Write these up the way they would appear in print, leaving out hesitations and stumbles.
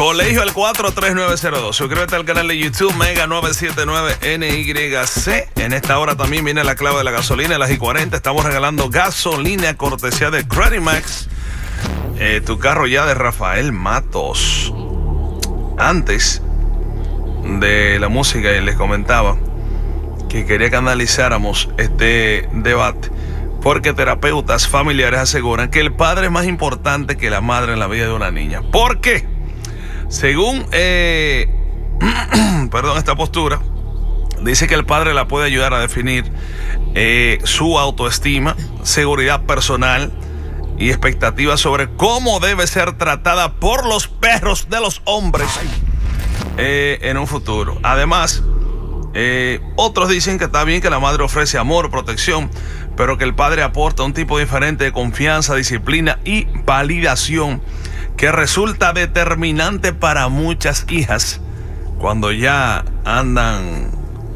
Colegio al 43902. Suscríbete al canal de YouTube Mega 979 NYC. En esta hora también viene la clave de la gasolina. A las y 40 estamos regalando gasolina cortesía de Credimax. Tu carro ya de Rafael Matos. Antes de la música, les comentaba que quería que analizáramos este debate, porque terapeutas familiares aseguran que el padre es más importante que la madre en la vida de una niña. ¿Por qué? Según esta postura, dice que el padre la puede ayudar a definir su autoestima, seguridad personal y expectativas sobre cómo debe ser tratada por los perros de los hombres en un futuro. Además, otros dicen que está bien que la madre ofrece amor, protección, pero que el padre aporta un tipo diferente de confianza, disciplina y validación que resulta determinante para muchas hijas cuando ya andan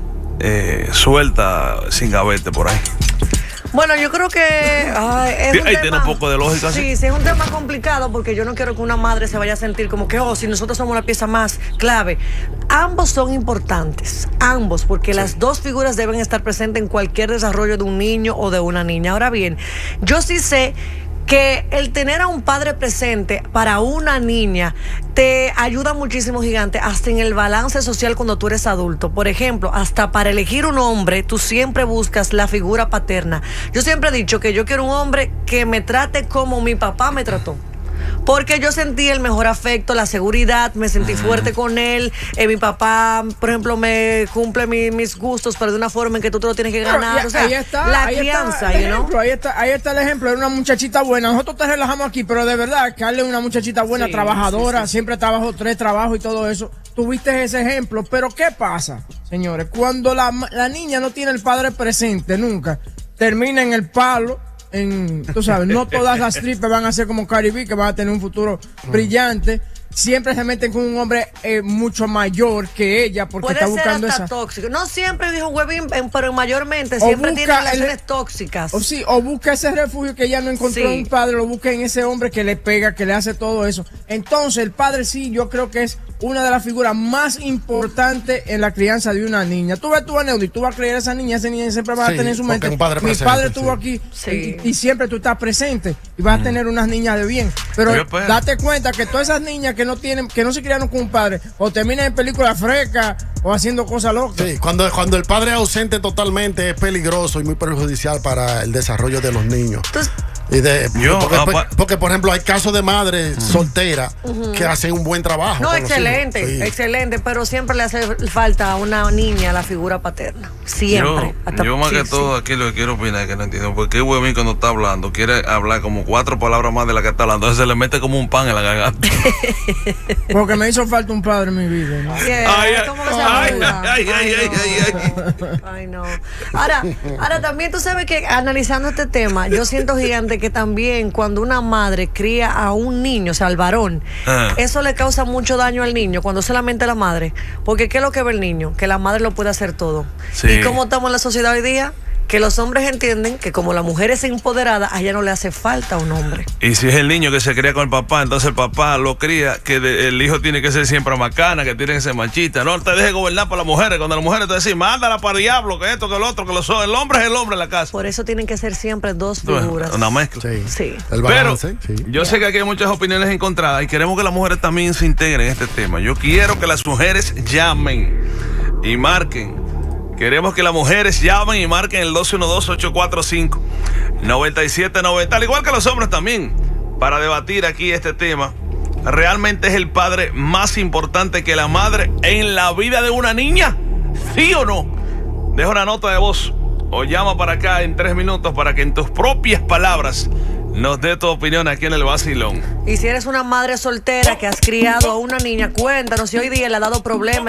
sueltas sin gavete por ahí. Bueno, yo creo que tiene un poco de lógica. Sí, es un tema complicado, porque yo no quiero que una madre se vaya a sentir como que, si nosotros somos la pieza más clave. Ambos son importantes, ambos, porque las dos figuras deben estar presentes en cualquier desarrollo de un niño o de una niña. Ahora bien, yo sí sé que el tener a un padre presente para una niña te ayuda muchísimo, gigante, hasta en el balance social cuando tú eres adulto. Por ejemplo, hasta para elegir un hombre, tú siempre buscas la figura paterna. Yo siempre he dicho que yo quiero un hombre que me trate como mi papá me trató, porque yo sentí el mejor afecto, la seguridad, me sentí fuerte con él. Mi papá, por ejemplo, me cumple mis gustos, pero de una forma en que tú te lo tienes que ganar. O sea, ahí está, la ahí crianza, está el ejemplo, ahí está el ejemplo de una muchachita buena. Nosotros te relajamos aquí, pero de verdad, Carla es una muchachita buena, trabajadora, siempre trabajó 3 trabajos y todo eso. Tuviste ese ejemplo, pero ¿qué pasa, señores? Cuando la niña no tiene el padre presente nunca, termina en el palo. Tú sabes, no todas las strippers van a ser como Cardi B, que van a tener un futuro brillante. Siempre se meten con un hombre mucho mayor que ella, porque puede está buscando ser hasta esa tóxico. No siempre, dijo Webin, pero mayormente siempre tiene relaciones tóxicas. O busca ese refugio que ella no encontró en un padre, lo busca en ese hombre que le pega, que le hace todo eso. Entonces el padre sí, yo creo que es una de las figuras más importantes en la crianza de una niña. Tú ves tu Aneudi, tú vas a creer a esa niña siempre va a tener en su mente. Mi padre estuvo aquí y siempre tú estás presente y vas a tener unas niñas de bien. Pero date cuenta que todas esas niñas que no se criaron con un padre, o terminan en películas frescas o haciendo cosas locas. Sí, cuando el padre es ausente totalmente es peligroso y muy perjudicial para el desarrollo de los niños. Entonces, porque por ejemplo hay casos de madres solteras que hacen un buen trabajo. No, excelente, pero siempre le hace falta a una niña la figura paterna. Siempre. Yo más que todo aquí lo que quiero opinar es que no entiendo por qué Huevín cuando está hablando quiere hablar como 4 palabras más de la que está hablando. Entonces se le mete como un pan en la garganta. Porque me hizo falta un padre en mi vida, ¿no? Ay, no. Ahora también tú sabes que analizando este tema, yo siento, gigante, que también cuando una madre cría a un niño, o sea, al varón, eso le causa mucho daño al niño, cuando solamente la madre. Porque ¿qué es lo que ve el niño? Que la madre lo puede hacer todo. Sí. ¿Y cómo estamos en la sociedad hoy día? Que los hombres entienden que como la mujer es empoderada, a ella no le hace falta un hombre. Y si es el niño que se cría con el papá, entonces el papá lo cría, que el hijo tiene que ser siempre macana, que tiene que ser machista. No te dejes gobernar por las mujeres. Cuando las mujeres te dicen, mándala para diablo, que esto, que el otro, que lo son. El hombre es el hombre en la casa. Por eso tienen que ser siempre dos figuras. Una mezcla. Sí. El balance, pero yo sé que aquí hay muchas opiniones encontradas y queremos que las mujeres también se integren en este tema. Yo quiero que las mujeres llamen y marquen. Queremos que las mujeres llamen y marquen el 212-845-9790, al igual que los hombres también, para debatir aquí este tema. ¿Realmente es el padre más importante que la madre en la vida de una niña? ¿Sí o no? Deja una nota de voz o llama para acá en 3 minutos para que en tus propias palabras nos dé tu opinión aquí en el vacilón. Y si eres una madre soltera que has criado a una niña, cuéntanos si hoy día le ha dado problemas